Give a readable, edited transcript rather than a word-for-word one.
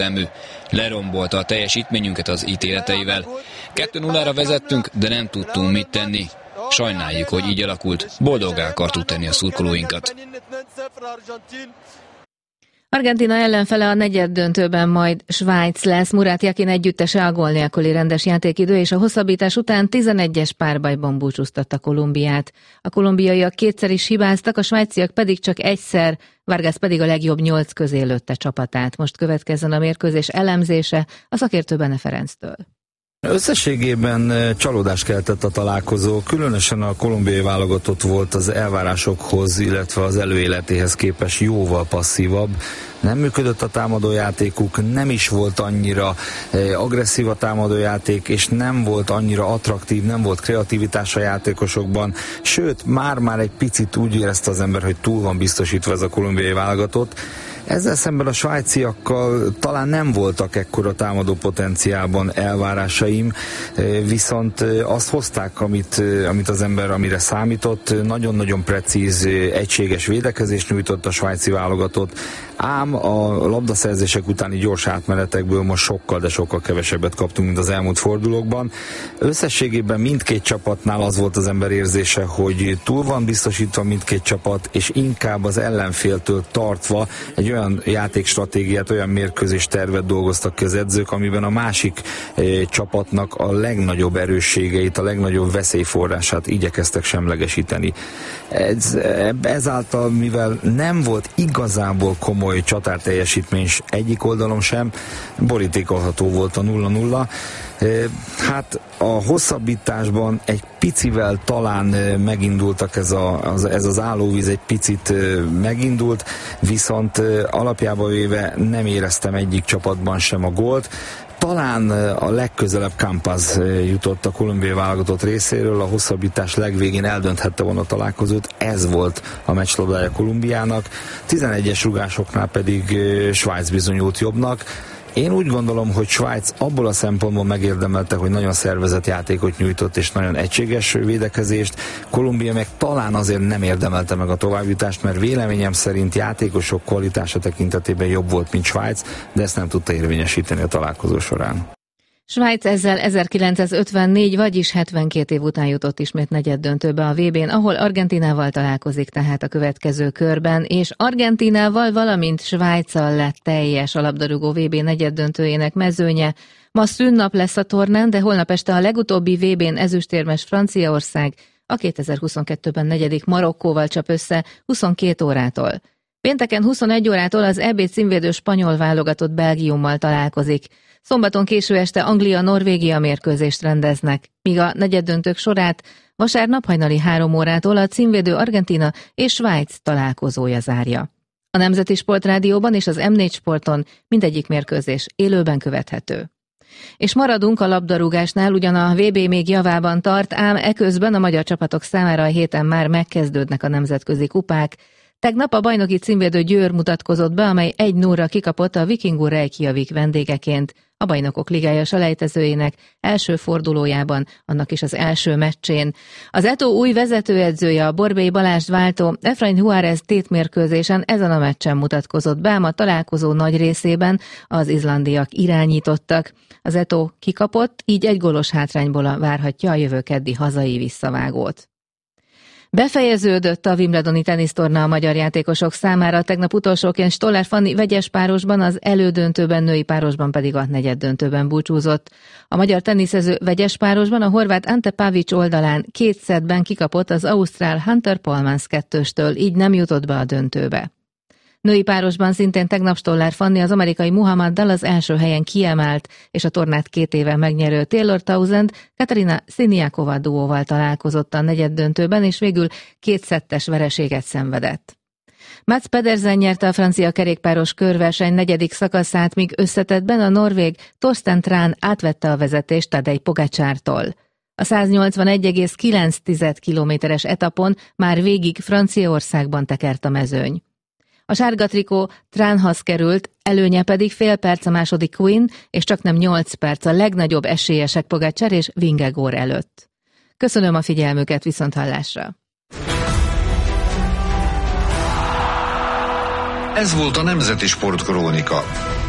egyértelmű. Lerombolta a teljesítményünket az ítéleteivel. 2-0-ra vezettünk, de nem tudtunk mit tenni. Sajnáljuk, hogy így alakult. Boldoggá akartuk tenni a szurkolóinkat. Argentína ellenfele a negyeddöntőben majd Svájc lesz. Murat Yakin együttese a gól nélküli rendes játékidő és a hosszabbítás után 11-es párbajban búcsúztatta Kolumbiát. A kolumbiaiak kétszer is hibáztak, a svájciak pedig csak egyszer, Vargas pedig a legjobb 8 közé lőtte csapatát. Most következzen a mérkőzés elemzése a szakértő Bene Ferenctől. Összességében csalódást keltett a találkozó, különösen a kolumbiai válogatott volt az elvárásokhoz, illetve az előéletéhez képest jóval passzívabb. Nem működött a támadójátékuk, nem is volt annyira agresszív a támadójáték, és nem volt annyira attraktív, nem volt kreativitás a játékosokban, sőt, már egy picit úgy érezte az ember, hogy túl van biztosítva ez a kolumbiai válogatott. Ezzel szemben a svájciakkal talán nem voltak ekkora támadó potenciálban elvárásaim, viszont azt hozták, amit az ember, amire számított. Nagyon-nagyon precíz, egységes védekezést nyújtott a svájci válogatott, ám a labdaszerzések utáni gyors átmenetekből most sokkal, de sokkal kevesebbet kaptunk, mint az elmúlt fordulókban. Összességében mindkét csapatnál az volt az ember érzése, hogy túl van biztosítva mindkét csapat, és inkább az ellenféltől tartva egy olyan játékstratégiát, olyan mérkőzés tervet dolgoztak ki az edzők, amiben a másik csapatnak a legnagyobb erősségeit, a legnagyobb veszélyforrását igyekeztek semlegesíteni. Ezáltal, mivel nem volt igazából komoly csatárteljesítmény egyik oldalon sem, borítékolható volt a 0-0. Hát a hosszabbításban egy picivel talán megindultak ez az állóvíz, egy picit megindult, viszont alapjában véve nem éreztem egyik csapatban sem a gólt. Talán a legközelebb Campas jutott a kolumbiai válogatott részéről, a hosszabbítás legvégén eldönthette volna a találkozót, ez volt a meccslabdája Kolumbiának, 11-es rugásoknál pedig Svájc bizonyult jobbnak. Én úgy gondolom, hogy Svájc abból a szempontból megérdemelte, hogy nagyon szervezett játékot nyújtott és nagyon egységes védekezést. Kolumbia meg talán azért nem érdemelte meg a továbbjutást, mert véleményem szerint játékosok kvalitása tekintetében jobb volt, mint Svájc, de ezt nem tudta érvényesíteni a találkozó során. Svájc ezzel 1954, vagyis 72 év után jutott ismét negyeddöntőbe a VB-n, ahol Argentínával találkozik tehát a következő körben, és Argentínával, valamint Svájccal lett teljes a labdarúgó VB negyeddöntőjének mezőnye. Ma szünnap lesz a tornán, de holnap este a legutóbbi VB-n ezüstérmes Franciaország a 2022-ben negyedik Marokkóval csap össze 22 órától. Pénteken 21 órától az EB címvédő spanyol válogatott Belgiummal találkozik. Szombaton késő este Anglia-Norvégia mérkőzést rendeznek, míg a negyeddöntők sorát vasárnap hajnali 3 órától a címvédő Argentína és Svájc találkozója zárja. A Nemzeti Sportrádióban és az M4 Sporton mindegyik mérkőzés élőben követhető. És maradunk a labdarúgásnál, ugyan a VB még javában tart, ám eközben a magyar csapatok számára a héten már megkezdődnek a nemzetközi kupák. Tegnap a bajnoki címvédő Győr mutatkozott be, amely 1-0-ra kikapott a Vikingur Reykjavik vendégeként a Bajnokok Ligája selejtezőjének első fordulójában, annak is az első meccsén. Az Eto új vezetőedzője, a Borbély Balást váltó Efrain Juárez tétmérkőzésen ezen a meccsen mutatkozott be, ám a találkozó nagy részében az izlandiak irányítottak. Az Eto kikapott, így egy gólos hátrányból várhatja a jövő keddi hazai visszavágót. Befejeződött a wimbledoni tenisztorna a magyar játékosok számára, tegnap utolsóként Stoller Fanni vegyes párosban, az elődöntőben, női párosban pedig a negyeddöntőben búcsúzott. A magyar teniszező vegyes párosban a horvát Ante Pavic oldalán 2 szettben kikapott az ausztrál Hunter Polmans 2-stől, így nem jutott be a döntőbe. Női párosban szintén tegnap Stoller Fanni az amerikai Muhammaddal az első helyen kiemelt, és a tornát 2 éve megnyerő Taylor Townsend Katarina Siniakova duóval találkozott a negyeddöntőben, és végül 2 szettes vereséget szenvedett. Mats Pedersen nyerte a francia kerékpáros körverseny 4. szakaszát, míg összetettben a norvég Torsten Tran átvette a vezetést Tadej Pogačartól. A 181,9 kilométeres etapon már végig Franciaországban tekert a mezőny. A sárga trikó Tranhoz került, előnye pedig fél perc a második Quinn, és csaknem 8 perc a legnagyobb esélyesek Pogačar és Vingegaard előtt. Köszönöm a figyelmüket, viszonthallásra! Ez volt a Nemzeti Sportkrónika.